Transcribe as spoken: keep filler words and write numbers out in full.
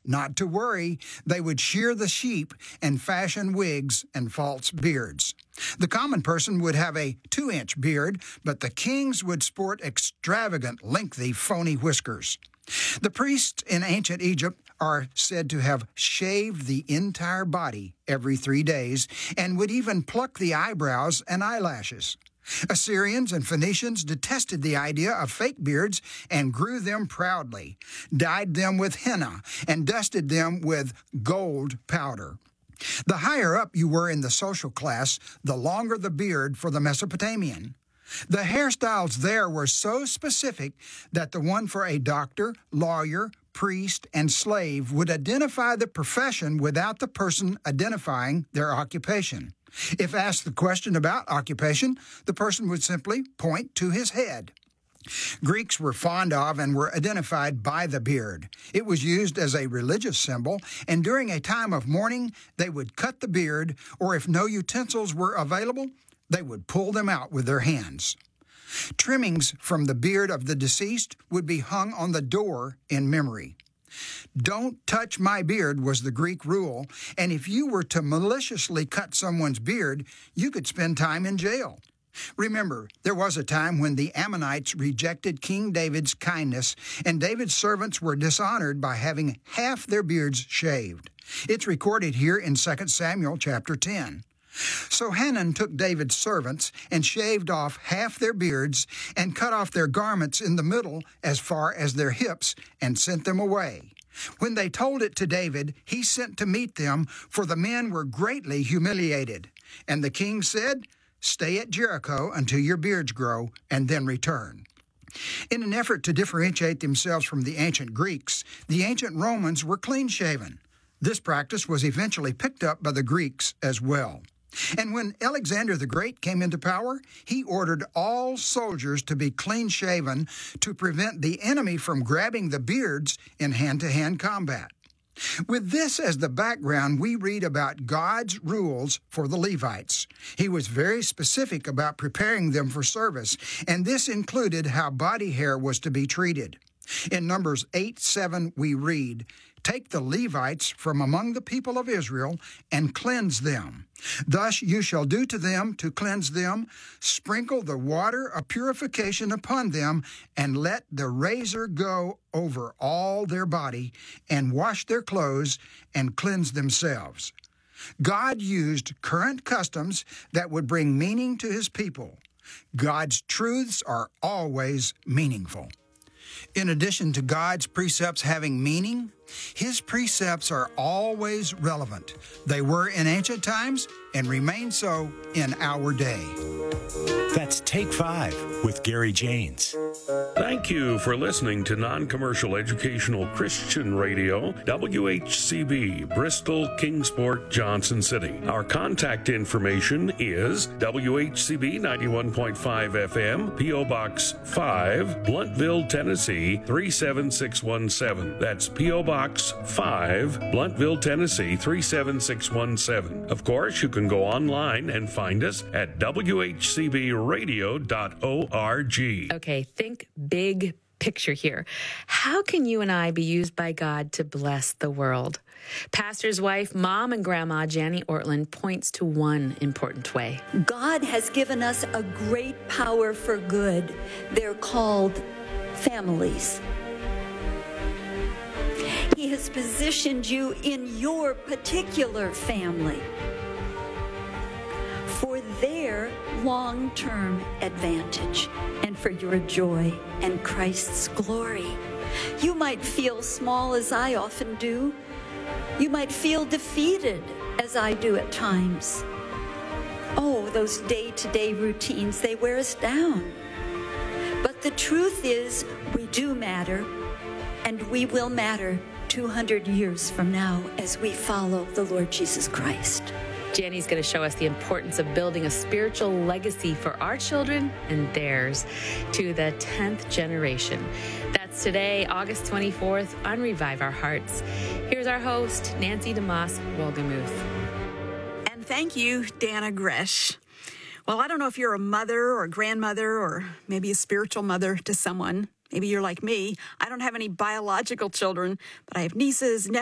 not to worry. They would shear the sheep and fashion wigs and false beards. The common person would have a two-inch beard, but the kings would sport extravagant, lengthy, phony whiskers. The priests in ancient Egypt are said to have shaved the entire body every three days and would even pluck the eyebrows and eyelashes. Assyrians and Phoenicians detested the idea of fake beards and grew them proudly, dyed them with henna, and dusted them with gold powder. The higher up you were in the social class, the longer the beard for the Mesopotamian. The hairstyles there were so specific that the one for a doctor, lawyer, priest, and slave would identify the profession without the person identifying their occupation. If asked the question about occupation, the person would simply point to his head. Greeks were fond of and were identified by the beard. It was used as a religious symbol, and during a time of mourning, they would cut the beard, or if no utensils were available, they would pull them out with their hands. Trimmings from the beard of the deceased would be hung on the door in memory. Don't touch my beard was the Greek rule, and if you were to maliciously cut someone's beard, you could spend time in jail. Remember, there was a time when the Ammonites rejected King David's kindness, and David's servants were dishonored by having half their beards shaved. It's recorded here in Second Samuel chapter ten. So Hanun took David's servants and shaved off half their beards and cut off their garments in the middle as far as their hips and sent them away. When they told it to David, he sent to meet them, for the men were greatly humiliated. And the king said, "Stay at Jericho until your beards grow, and then return." In an effort to differentiate themselves from the ancient Greeks, the ancient Romans were clean-shaven. This practice was eventually picked up by the Greeks as well. And when Alexander the Great came into power, he ordered all soldiers to be clean-shaven to prevent the enemy from grabbing the beards in hand-to-hand combat. With this as the background, we read about God's rules for the Levites. He was very specific about preparing them for service, and this included how body hair was to be treated. In Numbers eight seven, we read, "Take the Levites from among the people of Israel and cleanse them. Thus you shall do to them to cleanse them. Sprinkle the water of purification upon them, and let the razor go over all their body, and wash their clothes, and cleanse themselves." God used current customs that would bring meaning to his people. God's truths are always meaningful. In addition to God's precepts having meaning, his precepts are always relevant. They were in ancient times and remain so in our day. That's Take Five with Gary Janes. Thank you for listening to Non-Commercial Educational Christian Radio, W H C B, Bristol, Kingsport, Johnson City. Our contact information is W H C B ninety-one point five F M, P O Box five, Bluntville, Tennessee three seven six one seven. That's P O Box five, Bluntville, Tennessee three seven six one seven. Of course, you can go online and find us at w h c b radio dot org. Okay, think big picture here. How can you and I be used by God to bless the world? Pastor's wife, mom, and grandma, Janie Ortland, points to one important way. God has given us a great power for good. They're called families. He has positioned you in your particular family for their long-term advantage and for your joy and Christ's glory. You might feel small, as I often do. You might feel defeated, as I do at times. Oh, those day-to-day routines, they wear us down. But the truth is, we do matter, and we will matter two hundred years from now as we follow the Lord Jesus Christ. Jenny's going to show us the importance of building a spiritual legacy for our children and theirs to the tenth generation. That's today, August twenty-fourth, on Revive Our Hearts. Here's our host, Nancy DeMoss Wolgemuth. And thank you, Dana Gresh. Well, I don't know if you're a mother or a grandmother or maybe a spiritual mother to someone. Maybe you're like me. I don't have any biological children, but I have nieces, nephews,